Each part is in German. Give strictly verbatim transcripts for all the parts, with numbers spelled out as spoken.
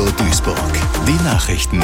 Duisburg. Die Nachrichten.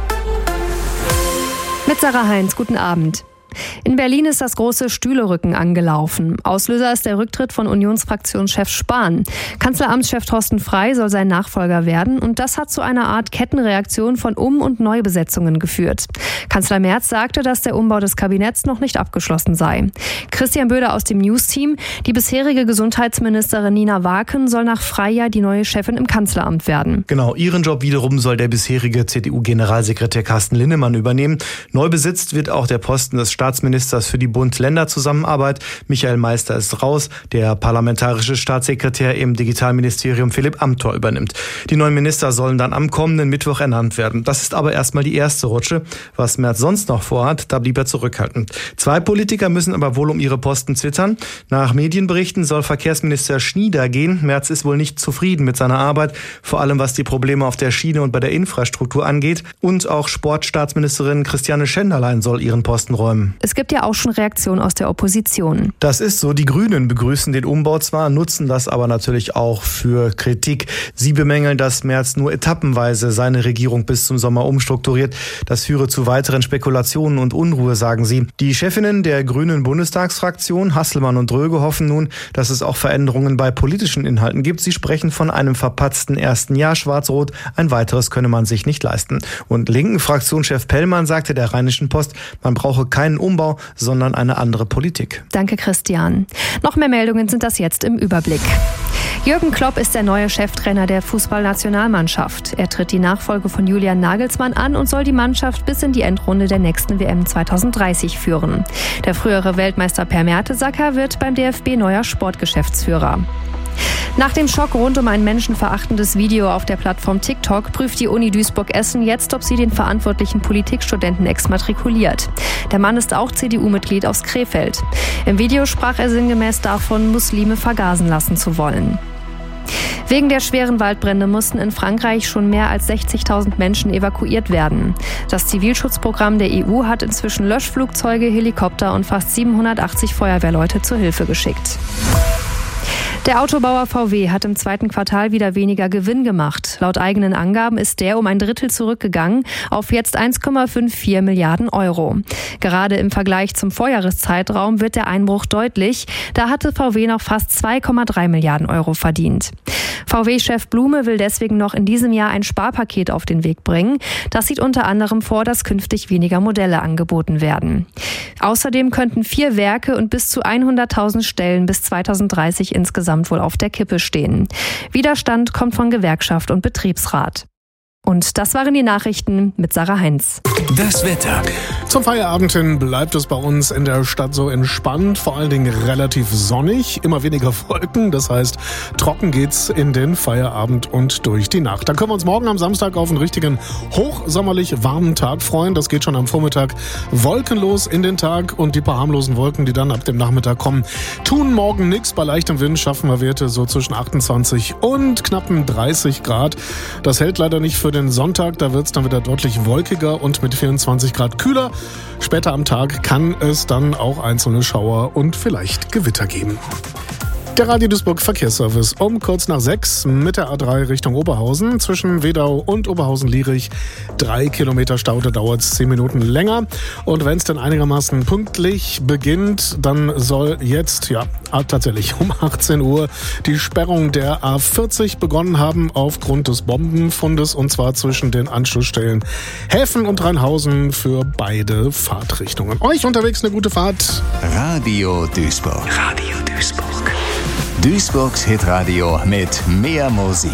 Mit Sarah Heinz, guten Abend. In Berlin ist das große Stühlerücken angelaufen. Auslöser ist der Rücktritt von Unionsfraktionschef Spahn. Kanzleramtschef Thorsten Frey soll sein Nachfolger werden und das hat zu einer Art Kettenreaktion von Um- und Neubesetzungen geführt. Kanzler Merz sagte, dass der Umbau des Kabinetts noch nicht abgeschlossen sei. Christian Böder aus dem News-Team: Die bisherige Gesundheitsministerin Nina Waken soll nach Frey ja die neue Chefin im Kanzleramt werden. Genau, ihren Job wiederum soll der bisherige C D U-Generalsekretär Carsten Linnemann übernehmen. Neu besetzt wird auch der Posten des Staatsministers für die Bund-Länder-Zusammenarbeit. Michael Meister ist raus. Der parlamentarische Staatssekretär im Digitalministerium Philipp Amthor übernimmt. Die neuen Minister sollen dann am kommenden Mittwoch ernannt werden. Das ist aber erstmal die erste Rutsche. Was Merz sonst noch vorhat, da blieb er zurückhaltend. Zwei Politiker müssen aber wohl um ihre Posten zittern. Nach Medienberichten soll Verkehrsminister Schnieder gehen. Merz ist wohl nicht zufrieden mit seiner Arbeit, vor allem was die Probleme auf der Schiene und bei der Infrastruktur angeht. Und auch Sportstaatsministerin Christiane Schenderlein soll ihren Posten räumen. Es gibt ja auch schon Reaktionen aus der Opposition. Das ist so. Die Grünen begrüßen den Umbau zwar, nutzen das aber natürlich auch für Kritik. Sie bemängeln, dass Merz nur etappenweise seine Regierung bis zum Sommer umstrukturiert. Das führe zu weiteren Spekulationen und Unruhe, sagen sie. Die Chefinnen der Grünen Bundestagsfraktion, Hasselmann und Dröge, hoffen nun, dass es auch Veränderungen bei politischen Inhalten gibt. Sie sprechen von einem verpatzten ersten Jahr Schwarz-Rot. Ein weiteres könne man sich nicht leisten. Und linken Fraktionschef Pellmann sagte der Rheinischen Post, man brauche keinen Umbau, sondern eine andere Politik. Danke, Christian. Noch mehr Meldungen sind das jetzt im Überblick. Jürgen Klopp ist der neue Cheftrainer der Fußballnationalmannschaft. Er tritt die Nachfolge von Julian Nagelsmann an und soll die Mannschaft bis in die Endrunde der nächsten W M zweitausenddreißig führen. Der frühere Weltmeister Per Mertesacker wird beim D F B neuer Sportgeschäftsführer. Nach dem Schock rund um ein menschenverachtendes Video auf der Plattform TikTok prüft die Uni Duisburg-Essen jetzt, ob sie den verantwortlichen Politikstudenten exmatrikuliert. Der Mann ist auch C D U-Mitglied aus Krefeld. Im Video sprach er sinngemäß davon, Muslime vergasen lassen zu wollen. Wegen der schweren Waldbrände mussten in Frankreich schon mehr als sechzigtausend Menschen evakuiert werden. Das Zivilschutzprogramm der E U hat inzwischen Löschflugzeuge, Helikopter und fast siebenhundertachtzig Feuerwehrleute zur Hilfe geschickt. Der Autobauer V W hat im zweiten Quartal wieder weniger Gewinn gemacht. Laut eigenen Angaben ist der um ein Drittel zurückgegangen auf jetzt eins Komma vierundfünfzig Milliarden Euro. Gerade im Vergleich zum Vorjahreszeitraum wird der Einbruch deutlich. Da hatte V W noch fast zwei Komma drei Milliarden Euro verdient. V W-Chef Blume will deswegen noch in diesem Jahr ein Sparpaket auf den Weg bringen. Das sieht unter anderem vor, dass künftig weniger Modelle angeboten werden. Außerdem könnten vier Werke und bis zu hunderttausend Stellen bis zweitausenddreißig insgesamt wohl auf der Kippe stehen. Widerstand kommt von Gewerkschaft und Betriebsrat. Und das waren die Nachrichten mit Sarah Heinz. Das Wetter. Zum Feierabend hin bleibt es bei uns in der Stadt so entspannt, vor allen Dingen relativ sonnig, immer weniger Wolken, das heißt, trocken geht's in den Feierabend und durch die Nacht. Dann können wir uns morgen am Samstag auf einen richtigen hochsommerlich warmen Tag freuen. Das geht schon am Vormittag wolkenlos in den Tag und die paar harmlosen Wolken, die dann ab dem Nachmittag kommen, tun morgen nichts. Bei leichtem Wind schaffen wir Werte so zwischen achtundzwanzig und knappen dreißig Grad. Das hält leider nicht für den Sonntag, da wird es dann wieder deutlich wolkiger und mit vierundzwanzig Grad kühler. Später am Tag kann es dann auch einzelne Schauer und vielleicht Gewitter geben. Der Radio Duisburg Verkehrsservice um kurz nach sechs mit der A drei Richtung Oberhausen. Zwischen Wedau und Oberhausen-Lierich drei Kilometer Stau, da dauert es zehn Minuten länger. Und wenn es dann einigermaßen pünktlich beginnt, dann soll jetzt, ja, tatsächlich um achtzehn Uhr die Sperrung der A vierzig begonnen haben aufgrund des Bombenfundes, und zwar zwischen den Anschlussstellen Häfen und Rheinhausen für beide Fahrtrichtungen. Euch unterwegs eine gute Fahrt. Radio Duisburg. Radio Duisburg. Duisburgs Hitradio mit mehr Musik.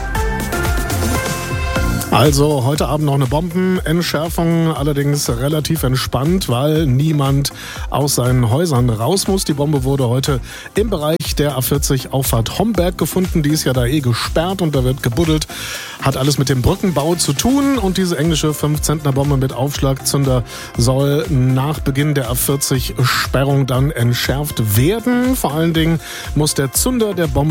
Also heute Abend noch eine Bombenentschärfung, allerdings relativ entspannt, weil niemand aus seinen Häusern raus muss. Die Bombe wurde heute im Bereich der A vierzig Auffahrt Homberg gefunden. Die ist ja da eh gesperrt und da wird gebuddelt. Hat alles mit dem Brückenbau zu tun und diese englische fünf Zentner Bombe mit Aufschlagzünder soll nach Beginn der A vierzig Sperrung dann entschärft werden. Vor allen Dingen muss der Zünder der Bombe